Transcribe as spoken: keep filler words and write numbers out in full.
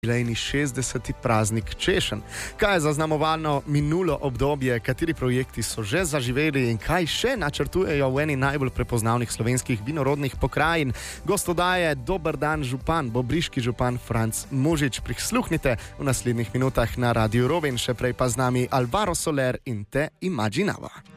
jubilejni šestdeseti praznik češenj. Kaj je zaznamovalo minulo obdobje, kateri projekti so že zaživeli in kaj še načrtujejo v eni najbolj prepoznavnih slovenskih vinorodnih pokrajin? Gost oddaje Dober dan župan, bobriški župan Franc Mužič. Prisluhnite v naslednjih minutah na Radiu Rovinj, še prej pa z nami Alvaro Soler in Te Imaginava.